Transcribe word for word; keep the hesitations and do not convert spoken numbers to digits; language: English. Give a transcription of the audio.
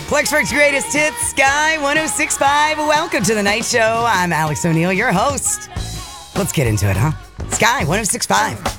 Clarksburg's greatest hits, Sky one oh six point five. Welcome to the night show. I'm Alex O'Neill, your host. Let's get into it, huh? Sky one oh six point five.